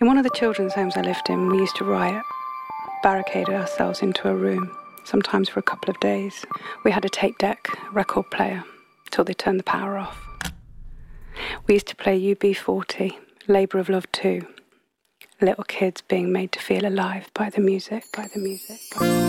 In one of the children's homes I lived in, we used to riot, barricaded ourselves into a room, sometimes for a couple of days. We had a tape deck, a record player, till they turned the power off. We used to play UB40, Labour of Love 2, little kids being made to feel alive by the music.